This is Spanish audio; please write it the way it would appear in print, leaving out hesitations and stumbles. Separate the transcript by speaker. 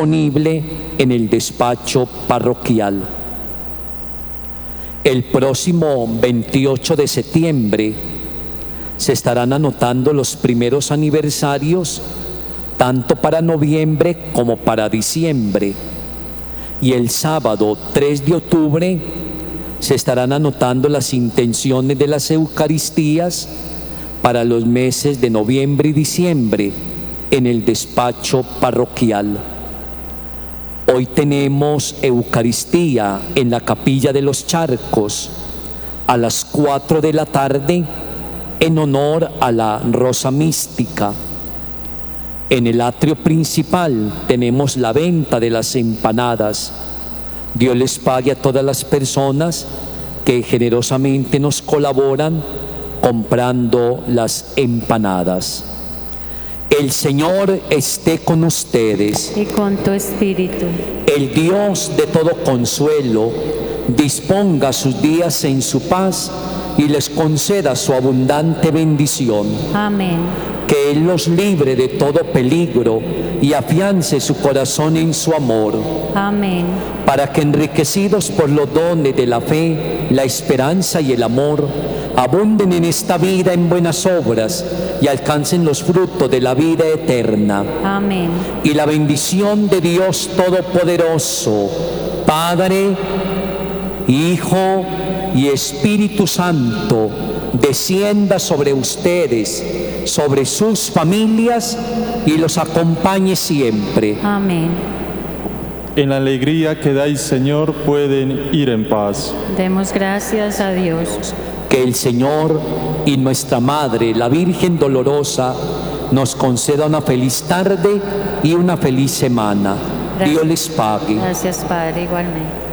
Speaker 1: disponible en el despacho parroquial. El próximo 28 de septiembre se estarán anotando los primeros aniversarios, tanto para noviembre como para diciembre. Y el sábado 3 de octubre se estarán anotando las intenciones de las Eucaristías para los meses de noviembre y diciembre en el despacho parroquial. Hoy tenemos Eucaristía en la Capilla de los Charcos a las 4 de la tarde en honor a la Rosa Mística. En el atrio principal tenemos la venta de las empanadas. Dios les pague a todas las personas que generosamente nos colaboran comprando las empanadas. El Señor esté con ustedes.
Speaker 2: Y con tu espíritu.
Speaker 1: El Dios de todo consuelo disponga sus días en su paz y les conceda su abundante bendición.
Speaker 2: Amén.
Speaker 1: Que Él los libre de todo peligro y afiance su corazón en su amor.
Speaker 2: Amén.
Speaker 1: Para que, enriquecidos por los dones de la fe, la esperanza y el amor, abunden en esta vida en buenas obras y alcancen los frutos de la vida eterna.
Speaker 2: Amén.
Speaker 1: Y la bendición de Dios Todopoderoso, Padre, Hijo y Espíritu Santo, descienda sobre ustedes, sobre sus familias y los acompañe siempre.
Speaker 2: Amén.
Speaker 3: En la alegría que dais, Señor, pueden ir en paz.
Speaker 2: Demos gracias a Dios.
Speaker 1: Que el Señor y nuestra Madre, la Virgen Dolorosa, nos conceda una feliz tarde y una feliz semana.
Speaker 2: Gracias.
Speaker 1: Dios les pague.
Speaker 2: Gracias, Padre, igualmente.